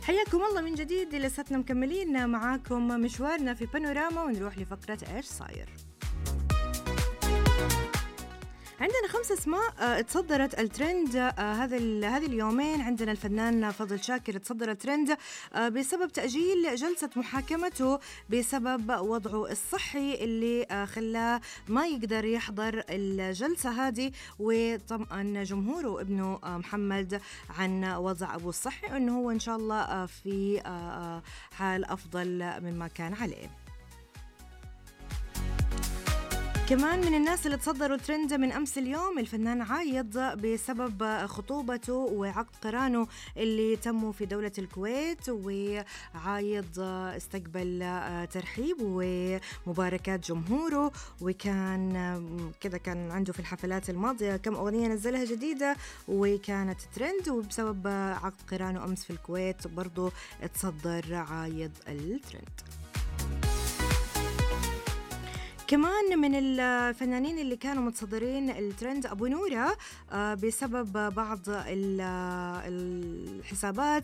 حياكم الله من جديد، لساتنا مكملين معاكم مشوارنا في بانوراما ونروح لفقرة إيش صاير. عندنا 5 أسماء تصدرت الترند هذه اليومين. عندنا الفنان فضل شاكر تصدر الترند بسبب تأجيل جلسة محاكمته بسبب وضعه الصحي اللي خلاه ما يقدر يحضر الجلسة هذه، وطمأن جمهوره وابنه محمد عن وضع أبوه الصحي وأنه هو إن شاء الله في حال أفضل مما كان عليه. كمان من الناس اللي تصدروا ترند من أمس اليوم الفنان عايض بسبب خطوبته وعقد قرانه اللي تموا في دولة الكويت، وعايض استقبل ترحيب ومباركات جمهوره، وكان كذا كان عنده في الحفلات الماضية كم أغنية نزلها جديدة وكانت ترند، وبسبب عقد قرانه أمس في الكويت برضو تصدر عايض الترند. كمان من الفنانين اللي كانوا متصدرين الترند أبو نورة بسبب بعض الحسابات